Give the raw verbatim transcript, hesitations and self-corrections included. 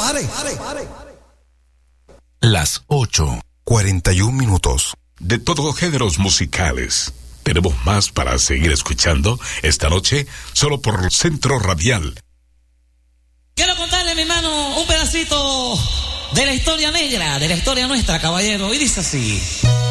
pare, pare, pare. Las ocho, cuarenta y un minutos. De todos géneros musicales. Tenemos más para seguir escuchando esta noche, solo por Centro Radial. Quiero contarle, mi hermano, un pedacito de la historia negra, de la historia nuestra, caballero. Y dice así.